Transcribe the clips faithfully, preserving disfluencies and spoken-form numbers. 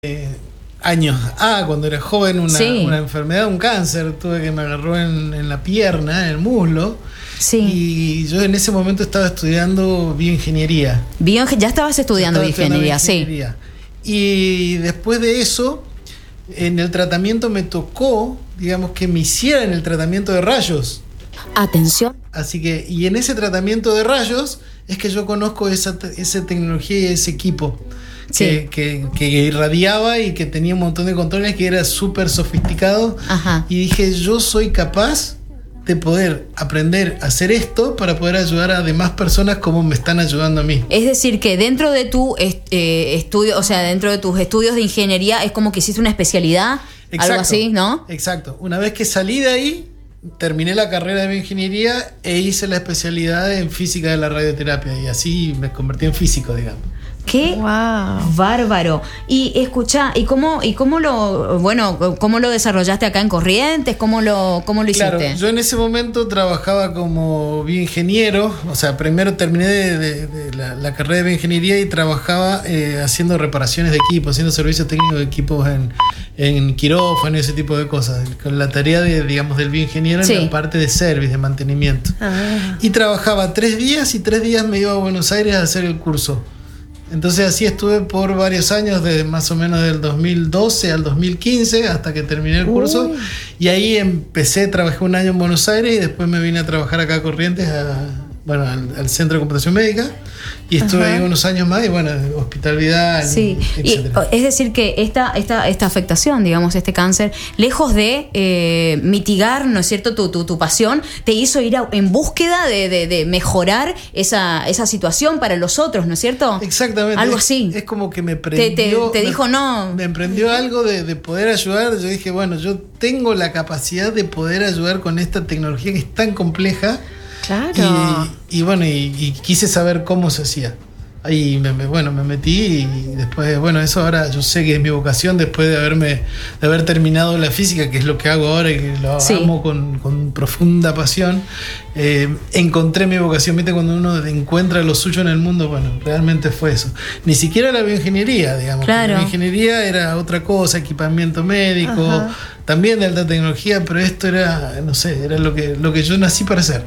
Eh, años Ah, cuando era joven, una, sí. una enfermedad, un cáncer, tuve que me agarró en, en la pierna, en el muslo. Sí. Y yo en ese momento estaba estudiando bioingeniería. Bio, ya estabas estudiando Estaba estudiando bioingeniería, bioingeniería. Sí. Y después de eso, en el tratamiento me tocó, digamos, que me hicieran el tratamiento de rayos. Atención. Así que, y en ese tratamiento de rayos es que yo conozco esa, esa tecnología y ese equipo. Sí. Que, que, que irradiaba y que tenía un montón de controles, que era súper sofisticado. Ajá. Y dije, yo soy capaz de poder aprender a hacer esto para poder ayudar a demás personas como me están ayudando a mí. Es decir, que dentro de tu eh, estudio, o sea, dentro de tus estudios de ingeniería, es como que hiciste una especialidad, Exacto, algo así, ¿no? Exacto. Una vez que salí de ahí, terminé la carrera de bioingeniería e hice la especialidad en física de la radioterapia. Y así me convertí en físico, digamos. ¡Qué wow. bárbaro! Y escuchá, ¿y cómo, y cómo lo, bueno, cómo lo desarrollaste acá en Corrientes? ¿Cómo lo, cómo lo hiciste? Claro, yo en ese momento trabajaba como bioingeniero, o sea, primero terminé de, de, de la, la carrera de bioingeniería y trabajaba eh, haciendo reparaciones de equipos, haciendo servicios técnicos de equipos en, en quirófano y ese tipo de cosas, con la tarea de, digamos, del bioingeniero sí. en la parte de service, de mantenimiento. Ah. Y trabajaba tres días y tres días me iba a Buenos Aires a hacer el curso. Entonces así estuve por varios años, desde más o menos del dos mil doce al dos mil quince, hasta que terminé el curso. Uy. Y ahí empecé, trabajé un año en Buenos Aires y después me vine a trabajar acá a Corrientes, a, bueno, al, al Centro de Computación Médica. Y estuve Ajá. ahí unos años más y bueno, Hospital Vidal, sí. etcétera. Y, es decir que esta, esta, esta afectación, digamos, este cáncer, lejos de eh, mitigar, ¿no es cierto?, tu, tu, tu pasión, te hizo ir a, en búsqueda de, de, de mejorar esa, esa situación para los otros, ¿no es cierto? Exactamente. Algo es, así. Es como que me prendió. Te, te, te me, dijo no. Me emprendió algo de, de poder ayudar. Yo dije, bueno, yo tengo la capacidad de poder ayudar con esta tecnología que es tan compleja. Claro. Y, y bueno, y, y quise saber cómo se hacía. Ahí, me, me, bueno, me metí y después, bueno, eso ahora yo sé que es mi vocación después de haberme de haber terminado la física, que es lo que hago ahora y que lo sí. amo con, con profunda pasión. Eh, encontré mi vocación, ¿viste? Cuando uno encuentra lo suyo en el mundo, bueno, realmente fue eso. Ni siquiera la bioingeniería, digamos. Claro. La bioingeniería era otra cosa, equipamiento médico, Ajá. también de alta tecnología, pero esto era, no sé, era lo que, lo que yo nací para hacer.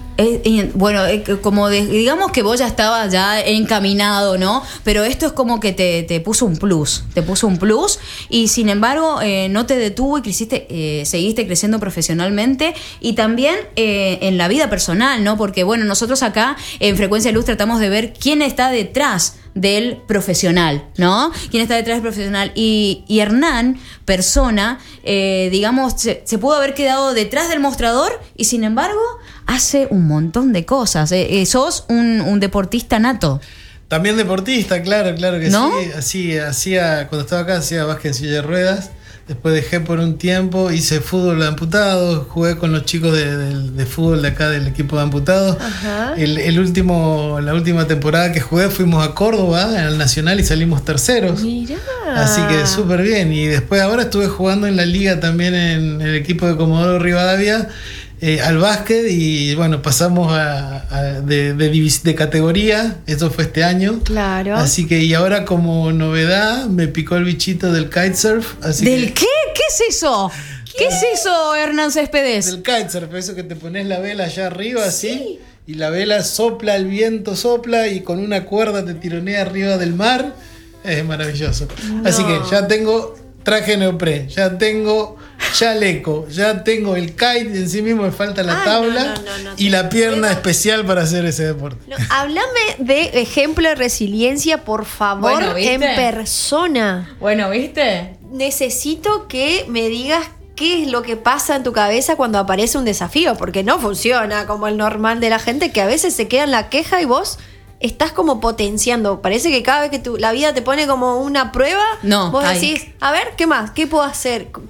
Es, bueno, como de, digamos que vos ya estabas ya encaminado, ¿no? Pero esto es como que te, te puso un plus, te puso un plus y sin embargo eh, no te detuvo y creciste, eh, seguiste creciendo profesionalmente y también eh, en la vida personal, ¿no? Porque bueno, nosotros acá en Frecuencia Luz tratamos de ver quién está detrás del profesional, ¿no? ¿Quién está detrás del profesional? Y, y Hernán, persona, eh, digamos, se, se pudo haber quedado detrás del mostrador y sin embargo hace un montón de cosas. Eh, eh, sos un, un deportista nato. También deportista, claro, claro que ¿No? sí. Así, hacía, cuando estaba acá hacía básquet en silla de ruedas. Después dejé por un tiempo, hice fútbol de amputados, jugué con los chicos de, de, de fútbol de acá del equipo de amputados. El, el último, la última temporada que jugué fuimos a Córdoba, al Nacional, y salimos terceros. Mirá. Así que súper bien. Y después ahora estuve jugando en la liga también en el equipo de Comodoro Rivadavia. Eh, al básquet y bueno, pasamos a, a de, de, de categoría, eso fue este año. Claro. Así que y ahora como novedad me picó el bichito del kitesurf. Así ¿Del que, qué? ¿Qué es eso? ¿Qué es eso, Hernán Céspedes? Del kitesurf, eso que te pones la vela allá arriba así. Sí. Y la vela sopla, el viento sopla y con una cuerda te tironea arriba del mar. Es maravilloso. No. Así que ya tengo traje neopreno, ya tengo chaleco, ya tengo el kite, en sí mismo me falta la Ay, tabla no, no, no, no, y la pierna puedo. especial para hacer ese deporte. No, háblame de ejemplo de resiliencia, por favor, bueno, en persona. Bueno, ¿viste? Necesito que me digas qué es lo que pasa en tu cabeza cuando aparece un desafío, porque no funciona como el normal de la gente, que a veces se queda en la queja y vos estás como potenciando. Parece que cada vez que tu, la vida te pone como una prueba, no, vos ay. decís, a ver, ¿qué más? ¿Qué puedo hacer?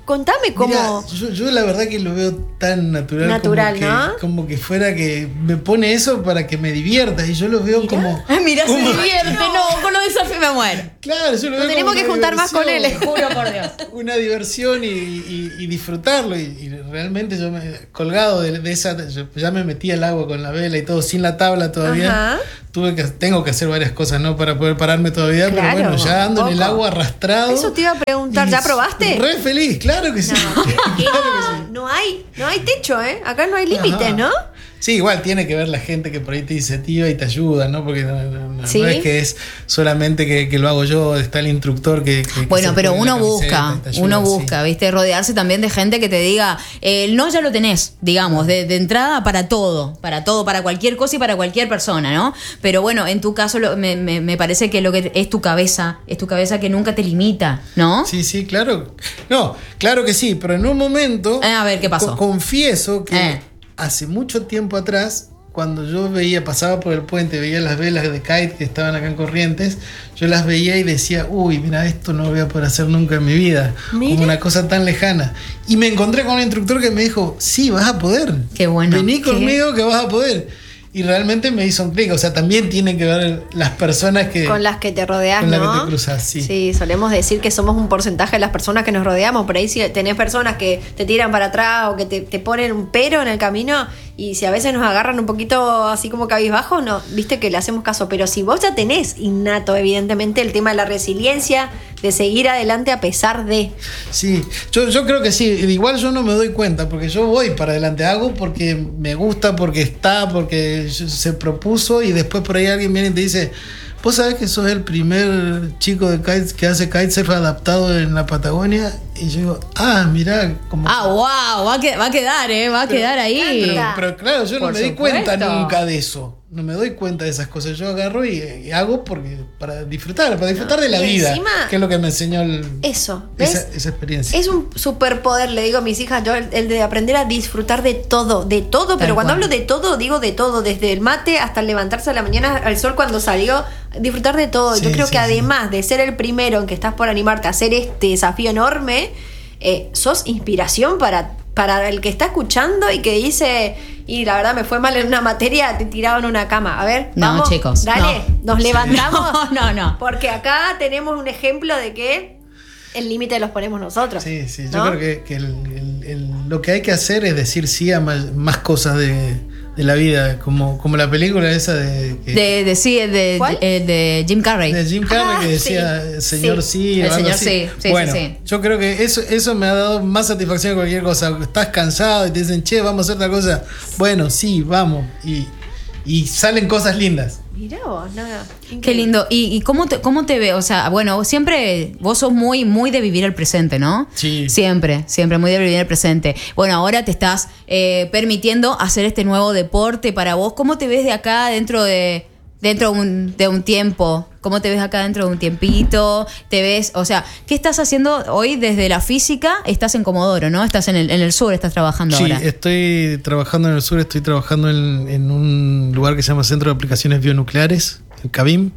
contame cómo... Mirá, yo, yo la verdad que lo veo tan natural, Natural, como, ¿no? que, como que fuera que me pone eso para que me divierta y yo lo veo Mirá. como... Ay, mirá, se como- divierte, no, con los desafíos me muero. Claro, yo lo veo Nos tenemos como que una juntar más con él. diversión. Juro por Dios. Una diversión y, y- y disfrutarlo y, y realmente yo me colgado de, de esa, yo ya me metí al agua con la vela y todo sin la tabla todavía. Ajá. Tuve que tengo que hacer varias cosas no para poder pararme todavía, Claro, pero bueno, ya ando en el poco. agua arrastrado. Eso te iba a preguntar, y ¿ya probaste? Re feliz, claro que sí. No, que- que Claro no, que sí. no hay, no hay techo, ¿eh? Acá no hay límites, Ajá. ¿no? Sí, igual tiene que ver la gente que por ahí te incentiva y te ayuda, ¿no? Porque no, no- no- Sí. no es que es solamente que, que lo hago yo, está el instructor que... que- que Bueno, se pero pone la uno camiseta busca, y te ayuda, uno sí. busca, ¿viste? Rodearse también de gente que te diga, eh, el no ya lo tenés, digamos, de, de entrada para todo, para todo, para cualquier cosa y para cualquier persona, ¿no? Pero bueno, en tu caso lo- me, me- me parece que lo que es tu cabeza, es tu cabeza que nunca te limita, ¿no? Sí, sí, claro. No, claro que sí, pero en un momento... Eh, a ver, ¿qué pasó? co- confieso que Eh. hace mucho tiempo atrás, cuando yo veía, pasaba por el puente, veía las velas de kite que estaban acá en Corrientes, yo las veía y decía, uy, mira, esto no lo voy a poder hacer nunca en mi vida. Mira. Como una cosa tan lejana. Y me encontré con un instructor que me dijo, sí, vas a poder. Qué bueno. Vení Qué- conmigo que vas a poder. Y realmente me hizo un clic. O sea, también tienen que ver las personas que... Con las que te rodeas, con ¿no? las que te cruzas, sí. Sí, solemos decir que somos un porcentaje de las personas que nos rodeamos. Por ahí si tenés personas que te tiran para atrás o que te, te ponen un pero en el camino y si a veces nos agarran un poquito así como cabizbajo, no, viste que le hacemos caso. Pero si vos ya tenés innato, evidentemente, el tema de la resiliencia, de seguir adelante a pesar de... Sí, yo, yo creo que sí. Igual yo no me doy cuenta, porque yo voy para adelante, hago porque me gusta, porque está, porque se propuso y después por ahí alguien viene y te dice, vos sabés que sos el primer chico de kite, que hace kitesurf adaptado en la Patagonia. Y yo digo, ah, mirá, como... Ah, wow, va a, que- va a quedar, ¿eh? Va a Pero- quedar ahí. Pero, pero claro, yo no Por me di cuenta supuesto. nunca de eso. No me doy cuenta de esas cosas. Yo agarro y, y hago porque para disfrutar, para disfrutar de la Y vida, encima- que es lo que me enseñó el- Eso, ¿ves? esa, esa experiencia. Es un superpoder, le digo a mis hijas, yo el, el de aprender a disfrutar de todo, de todo, pero Tal cuando cual. hablo de todo, digo de todo, desde el mate hasta el levantarse a la mañana al sol cuando salió, disfrutar de todo. Sí, yo creo sí, que sí. además de ser el primero en que estás por animarte a hacer este desafío enorme, eh, sos inspiración para, para el que está escuchando y que dice, y la verdad me fue mal en una materia, te tiraban en una cama. A ver, No, vamos, chicos, dale, no. nos levantamos. No, no, no. Porque acá tenemos un ejemplo de que el límite los ponemos nosotros. Sí, sí, yo ¿no? creo que, que el- el- el- lo que hay que hacer es decir sí a más, más cosas de, de la vida, como, como la película esa de, que- De, de sí, el de, ¿Cuál? el de Jim Carrey. de Jim Carrey Ah, que decía sí, señor sí. sí, El o algo señor así. sí, sí, bueno, sí, sí. yo creo que eso, eso me ha dado más satisfacción que cualquier cosa. Estás cansado y te dicen, che, vamos a hacer tal cosa. Bueno, sí, vamos. Y, y salen cosas lindas. Mirá vos, nada. Qué lindo. ¿Y, y cómo, te, cómo te ve? O sea, bueno, siempre vos sos muy, muy de vivir el presente, ¿no? Sí. Siempre, siempre muy de vivir el presente. Bueno, ahora te estás eh, permitiendo hacer este nuevo deporte para vos. ¿Cómo te ves de acá dentro de dentro de un, de un tiempo? ¿Cómo te ves acá dentro de un tiempito? ¿Te ves? O sea, ¿qué estás haciendo hoy desde la física? Estás en Comodoro, ¿no? Estás en el, en el sur, estás trabajando Sí, ahora. estoy trabajando en el sur, estoy trabajando en, en un lugar que se llama Centro de Aplicaciones Bionucleares, en Cabim,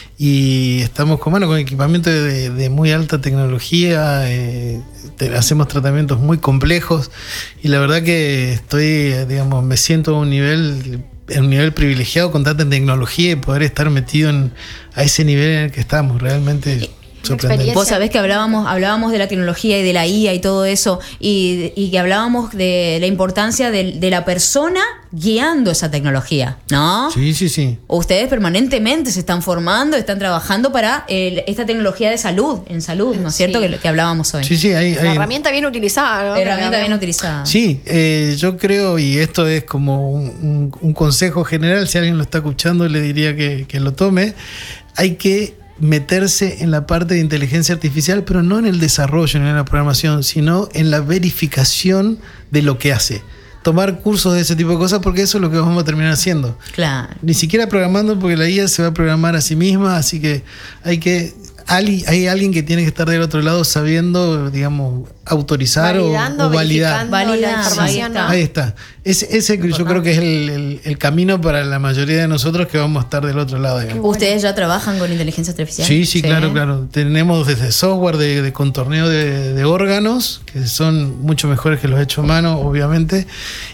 y estamos con, bueno, con equipamiento de, de muy alta tecnología, eh, te- hacemos tratamientos muy complejos, y la verdad que estoy, digamos, me siento a un nivel, en un nivel privilegiado con tanta tecnología y poder estar metido en, a ese nivel en el que estamos, realmente sorprendente. experiencia. Vos sabés que hablábamos, hablábamos de la tecnología y de la I A y todo eso, y, y que hablábamos de la importancia de, de la persona guiando esa tecnología, ¿no? Sí, sí, sí. Ustedes permanentemente se están formando, están trabajando para eh, esta tecnología de salud, en salud, ¿no es Sí. cierto? Que, que hablábamos hoy. Sí, sí, hay, La hay- herramienta bien utilizada, ¿no? Herramienta bien utilizada. Sí, eh, yo creo, y esto es como un, un- un consejo general, si alguien lo está escuchando, le diría que, que lo tome. Hay que meterse en la parte de inteligencia artificial, pero no en el desarrollo, ni en la programación, sino en la verificación de lo que hace. Tomar cursos de ese tipo de cosas, porque eso es lo que vamos a terminar haciendo. Claro. Ni siquiera programando, porque la I A se va a programar a sí misma, así que hay que hay, hay alguien que tiene que estar del otro lado sabiendo, digamos, autorizar Validando, o, o validar. verificando la Validar, información, ¿no? Ahí está. Ese, ese yo creo que es el, el, el camino para la mayoría de nosotros que vamos a estar del otro lado. Digamos. ¿Ustedes ya trabajan con inteligencia artificial? Sí, sí, claro, claro. Tenemos desde software de, de contorneo de, de órganos, que son mucho mejores que los hechos a mano, obviamente.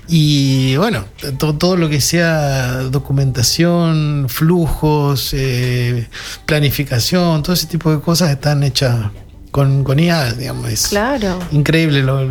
Y bueno, to, todo lo que sea documentación, flujos, eh, planificación, todo ese tipo de cosas están hechas con, con I A, digamos. Es Claro. increíble lo,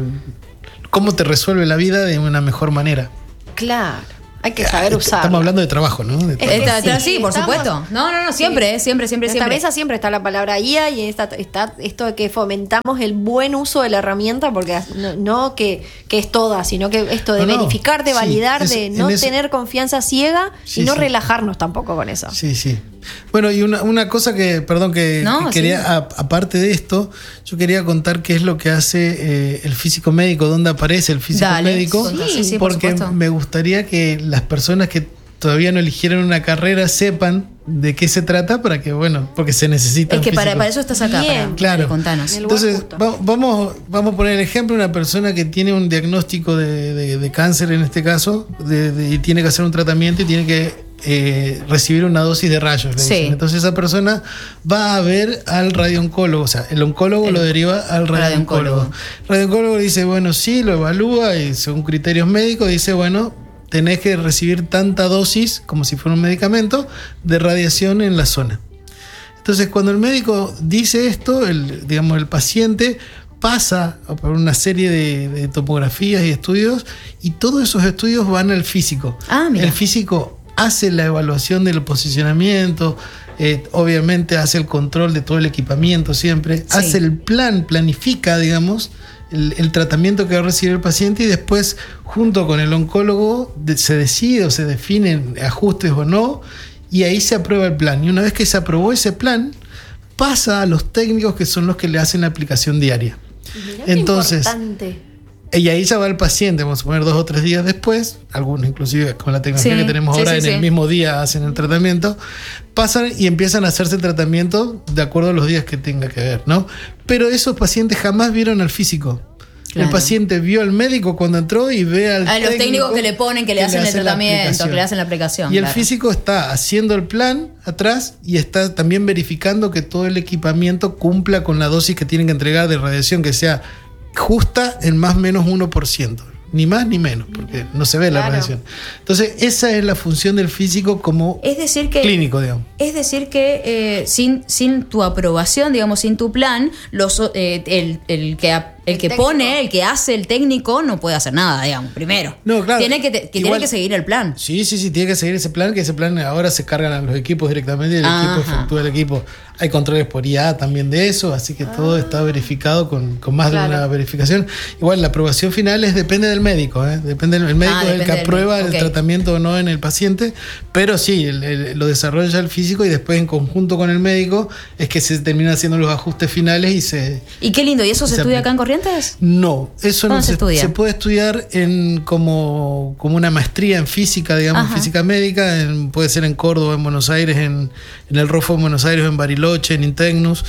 cómo te resuelve la vida de una mejor manera. Claro. Hay que saber usarlo. Estamos hablando de trabajo, ¿no? De Es que Está- sí, está- sí, por estamos- supuesto. No, no, no, siempre, Sí. siempre, siempre, En esta siempre. mesa siempre está la palabra I A y esta, está esto de que fomentamos el buen uso de la herramienta, porque no, no que, que es toda, sino que esto de No, no. verificar, de Sí, validar, es- de en no eso- tener confianza ciega Sí, y no sí. relajarnos tampoco con eso. Sí, sí. Bueno, y una, una cosa que, perdón, que, No, que quería, sí. a- aparte de esto, yo quería contar qué es lo que hace eh, el físico médico, dónde aparece el físico Dale, médico, sí, sí, sí, por porque supuesto. me gustaría que las personas que todavía no eligieron una carrera sepan de qué se trata para que, bueno, porque se necesita. Es que un para, físico. para eso estás acá, Bien. para, Claro. contanos. El lugar Entonces, justo. va- vamos, vamos a poner el ejemplo de una persona que tiene un diagnóstico de, de- de cáncer en este caso, de- de- y tiene que hacer un tratamiento y tiene que eh, recibir una dosis de rayos. le Sí. dicen. Entonces esa persona va a ver al radiooncólogo, o sea, el oncólogo El lo deriva al radiooncólogo. radiooncólogo. El radiooncólogo dice, bueno, sí, lo evalúa y según criterios médicos dice, bueno, tenés que recibir tanta dosis, como si fuera un medicamento, de radiación en la zona. Entonces, cuando el médico dice esto, el, digamos, el paciente pasa por una serie de, de topografías y estudios, y todos esos estudios van al físico. Ah, mira. El físico hace la evaluación del posicionamiento, eh, obviamente hace el control de todo el equipamiento siempre, Sí. hace el plan, planifica, digamos, el, el tratamiento que va a recibir el paciente y después, junto con el oncólogo, de- se decide o se definen ajustes o no, y ahí se aprueba el plan. Y una vez que se aprobó ese plan, pasa a los técnicos que son los que le hacen la aplicación diaria. Mirá qué Entonces, importante. y ahí ya va el paciente, vamos a poner dos o tres días después, algunos inclusive con la tecnología Sí, que tenemos sí, ahora sí, en sí. el mismo día hacen el tratamiento, pasan y empiezan a hacerse el tratamiento de acuerdo a los días que tenga que ver, ¿no? Pero esos pacientes jamás vieron al físico. Claro. El paciente vio al médico cuando entró y ve al A los técnico técnicos que le ponen, que le hacen el la tratamiento, aplicación. que le hacen la aplicación. Y el claro. físico está haciendo el plan atrás y está también verificando que todo el equipamiento cumpla con la dosis que tienen que entregar de radiación, que sea justa en más o menos uno por ciento. Ni más ni menos, porque no se ve la Claro. radiación. Entonces, esa es la función del físico como Es decir que clínico, digamos. Es decir que eh, sin, sin tu aprobación, digamos, sin tu plan, los, eh, el, el que, ap- el El que técnico. pone, el que hace el técnico, no puede hacer nada, digamos, primero. No, claro. Tiene que, te- que, Igual- tiene que seguir el plan. Sí, sí, sí, tiene que seguir ese plan, que ese plan ahora se cargan a los equipos directamente, el Ajá. equipo efectúa el equipo. Hay controles por I A también de eso, así que todo está verificado con, con más Claro. de una verificación. Igual la aprobación final es depende del médico, ¿eh? Depende del el médico Ah, es el que depende del aprueba médico, el ok. tratamiento o no en el paciente, pero sí, el- el- lo desarrolla el físico y después en conjunto con el médico es que se terminan haciendo los ajustes finales y se... Y qué lindo, ¿y eso se, Se estudia aplica. acá en Corrientes? No, eso no ¿Cómo se se, estudia? se puede estudiar en como, como una maestría en física, digamos, Ajá. física médica, en- puede ser en Córdoba, en Buenos Aires, en, en el Rofo en Buenos Aires, en Bariloche, en Integnus,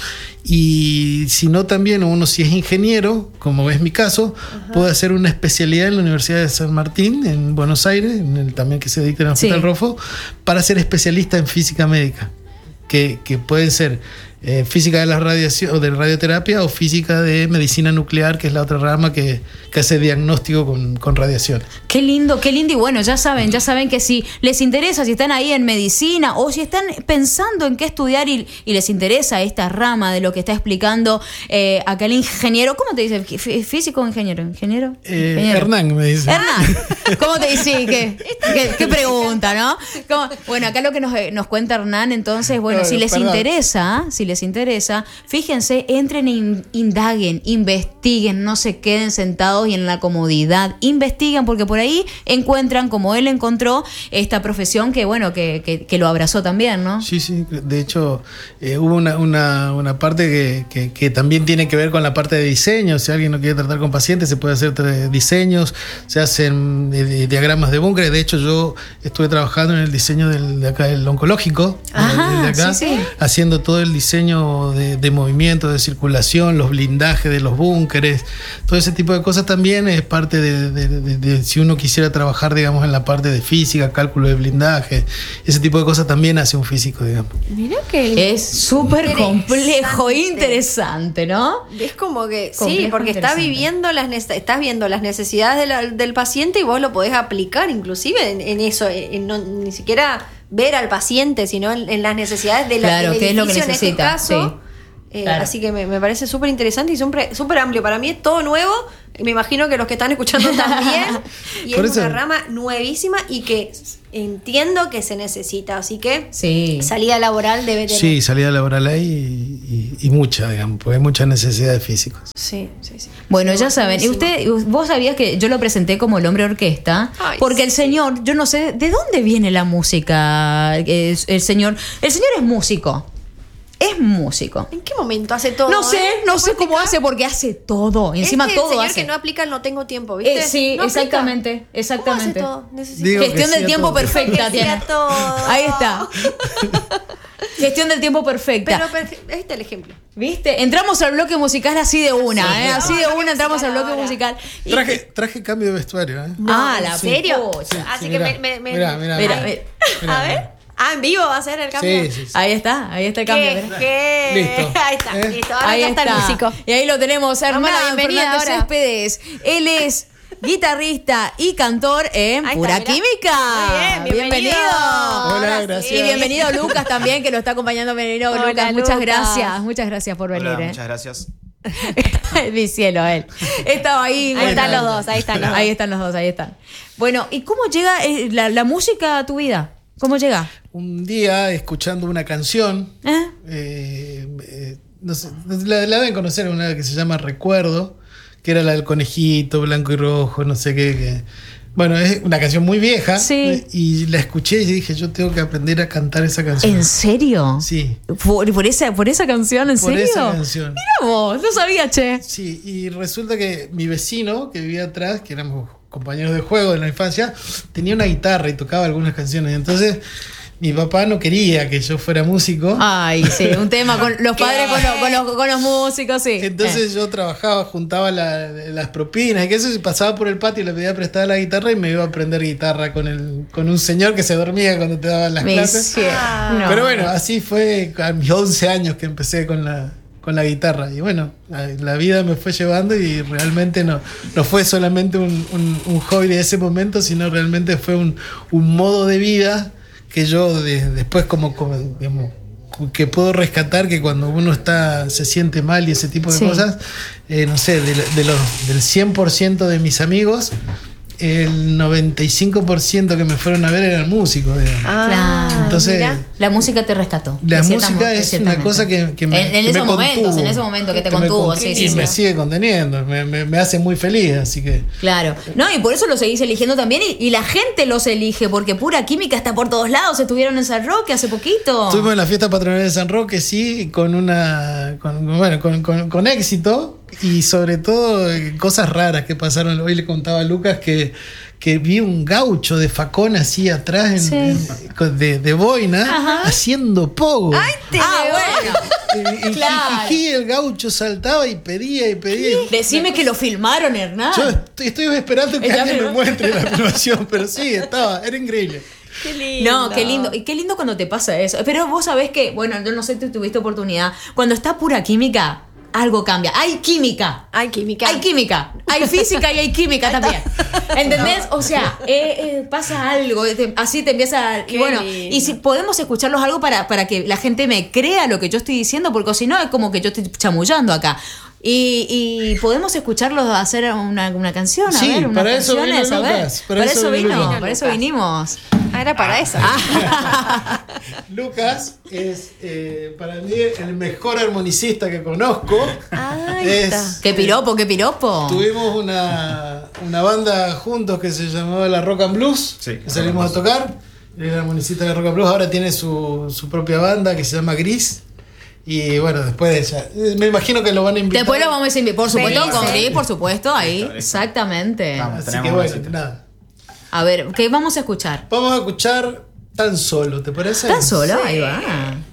y si no también uno si es ingeniero, como es mi caso, puede hacer una especialidad en la Universidad de San Martín, en Buenos Aires, en el, también que se dicta en el Sí. Hospital Rofo, para ser especialista en física médica, que, que pueden ser eh, física de la radiación o de radioterapia o física de medicina nuclear, que es la otra rama que, que hace diagnóstico con, con radiación. Qué lindo, qué lindo. Y bueno, ya saben, ya saben que si les interesa, si están ahí en medicina o si están pensando en qué estudiar y, y les interesa esta rama de lo que está explicando eh, acá el ingeniero, ¿cómo te dice? Fí- ¿Físico o ingeniero? ¿Ingeniero? Eh, Ingeniero. Hernán me dice. Hernán, ¿cómo te dice? ¿Qué, qué, qué pregunta, no? ¿Cómo? Bueno, acá lo que nos, nos cuenta Hernán, entonces, bueno, No, si les perdón. interesa, si les interesa, fíjense, entren e in- indaguen, investiguen, no se queden sentados y en la comodidad, investiguen, porque por ahí encuentran, como él encontró, esta profesión que, bueno, que, que, que lo abrazó también, ¿no? Sí, sí, de hecho eh, hubo una, una, una parte que, que, que también tiene que ver con la parte de diseño. Si alguien no quiere tratar con pacientes, se puede hacer eh, diseños, se hacen eh, di- diagramas de búnker. De hecho, yo estuve trabajando en el diseño del, de acá, del oncológico, Ajá, del de acá, sí, sí. haciendo todo el diseño diseño de, de movimiento, de circulación, los blindajes de los búnkeres, todo ese tipo de cosas también es parte de, de, de, de si uno quisiera trabajar, digamos, en la parte de física, cálculo de blindaje, ese tipo de cosas también hace un físico, digamos. Mirá que es súper complejo, interesante, ¿no? Es como que, Complejo, sí, porque está viviendo las nece- estás viendo las necesidades de la- del paciente y vos lo podés aplicar inclusive en, en eso, en, en no, ni siquiera ver al paciente, sino en, en las necesidades de la, Claro, del qué es lo que edificio necesita, en este caso. sí. Eh, Claro. Así que me, me parece súper interesante y súper súper amplio. Para mí es todo nuevo. Y me imagino que los que están escuchando también. Y Por es eso- una rama nuevísima y que entiendo que se necesita. Así que Sí. salida laboral debe tener. Sí, salida laboral ahí y, y, y mucha, digamos, porque hay mucha necesidad de físicos. Sí, sí, sí. Bueno, ya saben, y Buenísimo. usted, vos sabías que yo lo presenté como el hombre orquesta, Ay, porque el sí. señor, yo no sé de dónde viene la música, el, el señor, el señor es músico, es músico. ¿En qué momento hace todo? No sé, eh? no ¿Me sé puede cómo explicar? hace porque hace todo, encima Este todo señor hace. que no aplica el no tengo tiempo, ¿viste? Eh, sí, No aplica. exactamente, exactamente. ¿Cómo hace todo? Necesito- Digo que Gestión sí del a tiempo todo. perfecta Que tiene. sea todo. Ahí está. Gestión del tiempo perfecta. Pero, pero ahí está el ejemplo. ¿Viste? Entramos al bloque musical así de una, Sí, ¿eh? vamos Así de al bloque una entramos al bloque musical musical. Y- Traje, traje cambio de vestuario, ¿eh? Ah, ¿en la serio? pucha. Así Sí, que mirá, me, me, me- mirá, mirá, Mira, mirá. mira. Mirá, A ver. mirá. Ah, en vivo va a ser el cambio. Sí, sí, sí. Ahí está, ahí está el cambio. ¿Qué? ¿verdad? ¿Qué? Listo. Ahí está, ¿Eh? listo. Ahora Ahí ya está el músico. Y ahí lo tenemos, Damos la Hernán bienvenida Fernández ahora. Céspedes. Él es guitarrista y cantor en Ahí Pura está, mirá. Química. Muy bien, bienvenido. Hola, Ahora sí. gracias. Y bienvenido Lucas también, que lo está acompañando. Bienvenido Hola, Lucas. Muchas Lucas. gracias. Muchas gracias por venir. Hola, ¿eh? muchas gracias. Mi cielo, él. Estaba ahí. Ahí están bueno. los dos, ahí están los dos. Ahí están los dos, ahí están. Bueno, ¿y cómo llega eh, la, la música a tu vida? ¿Cómo llega? Un día, escuchando una canción, ¿Eh? eh, eh, no sé, la, la deben conocer, una que se llama Recuerdo, que era la del conejito, blanco y rojo, no sé qué. que- Bueno, es una canción muy vieja. Sí. eh, Y la escuché y dije, yo tengo que aprender a cantar esa canción. ¿En serio? Sí. ¿Por, por esa, por esa canción? ¿En Por serio? esa canción. Mira vos, no sabía, che. Sí, y resulta que mi vecino que vivía atrás, que éramos compañeros de juego en la infancia, tenía una guitarra y tocaba algunas canciones. Entonces, mi papá no quería que yo fuera músico. Ay, sí, un tema con los padres, con, los- con los, con los músicos, sí. Entonces yo trabajaba, juntaba la- las propinas y que eso, y pasaba por el patio y le pedía prestada la guitarra y me iba a aprender guitarra con el, con un señor que se dormía cuando te daban las Mi clases. cielo. Ah. No. Pero bueno, así fue a mis once años que empecé con la, con la guitarra. Y bueno, la, la vida me fue llevando y realmente no, no fue solamente un, un- un hobby de ese momento, sino realmente fue un, un modo de vida que yo de- después como, como, digamos, que puedo rescatar, que cuando uno está se siente mal y ese tipo de Sí. cosas, eh, no sé, de, de los, del cien por ciento de mis amigos, el noventa y cinco por ciento que me fueron a ver eran músicos. digamos. Ah, Claro. Entonces, mira. La música te rescató. la de cierta música mo- de es cierta una manera. cosa que, que me, En, en que me esos momentos, contuvo. en ese momento que te me contuvo, con- sí, y sí, sí. me sigue conteniendo, me, me- me hace muy feliz, así que Claro. No, y por eso lo seguís eligiendo también. Y, y la gente los elige, porque Pura Química está por todos lados. Estuvieron en San Roque hace poquito. estuvimos en la fiesta patronal de San Roque, sí, con una, con, bueno, con, con- con éxito y sobre todo eh, cosas raras que pasaron. Hoy le contaba a Lucas que, que vi un gaucho de facón así atrás en- Sí. en- con- de, de boina Ajá. haciendo pogo. Ah, bueno. y, y claro. jijiji, el gaucho saltaba y pedía y pedía. Decime que lo filmaron, Hernán. Yo estoy, estoy esperando que ¿Ya alguien me- me muestre la filmación, pero sí, estaba, era increíble. Qué lindo. No, qué lindo. Y qué lindo cuando te pasa eso. Pero vos sabés que, bueno, yo no sé si tuviste oportunidad. Cuando está Pura Química, algo cambia. Hay química. Hay química. Hay química, hay física y hay química también. ¿Entendés? O sea, eh, eh, pasa algo, te- así te empieza. Y Qué bueno, lindo. y si podemos escucharlos algo para, para que la gente me crea lo que yo estoy diciendo, porque si no es como que yo estoy chamullando acá. Y, y podemos escucharlos hacer una, una canción, a Sí, ver, unas para eso canciones, vino a ver. Lucas, Para, eso vino, Lucas. para eso vinimos. Ah, era para eso. Lucas es eh, para mí el mejor armonicista que conozco. Ahí Es- está. Qué piropo, qué piropo. Tuvimos una, una banda juntos que se llamaba La Rock and Blues, Sí, que salimos a tocar. Era armonicista de La Rock and Blues, ahora tiene su, su propia banda que se llama Gris. Y bueno, después de ella, eh, me imagino que lo van a invitar. Después lo vamos a invitar, por supuesto, Felices. con Gris, por supuesto, ahí, Listo, listo. exactamente. Vamos. Así tenemos que una bueno, cita. nada. A ver, ¿qué vamos a escuchar? Vamos a escuchar Tan Solo, ¿te parece? ¿Estás solo? Sí. Ahí va.